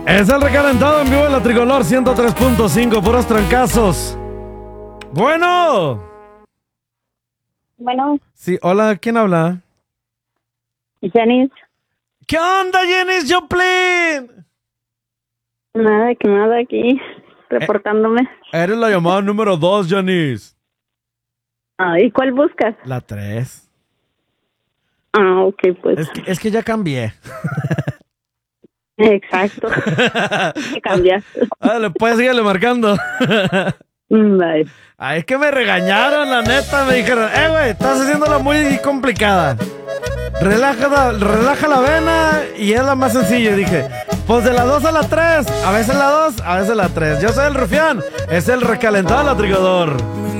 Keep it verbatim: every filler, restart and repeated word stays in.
Es el recalentado en vivo de la Tricolor ciento tres punto cinco, puros trancazos. Bueno. Bueno. Sí, hola, ¿quién habla? Janice. ¿Qué onda, Janice Joplin? Nada, que nada aquí, reportándome. Eh, eres la llamada número dos, Janice. Ah, ¿y cuál buscas? La tres. Ah, ok, pues. Es que, es que ya cambié. Exacto. ¿Qué cambiaste? Dale, pues síguele marcando. Bye. Ay, es que me regañaron, la neta. Me dijeron, eh, güey, estás haciéndola muy complicada. Relaja la, relaja la vena y es la más sencilla. Y dije, pues de la dos a la tres. A veces la dos, a veces la tres. Yo soy el rufián. Es el recalentado latrijador.